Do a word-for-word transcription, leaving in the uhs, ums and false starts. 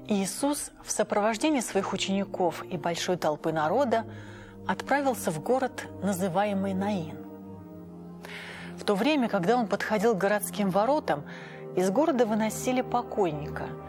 Иисус в сопровождении своих учеников и большой толпы народа отправился в город, называемый Наин. В то время, когда он подходил к городским воротам, из города выносили покойника,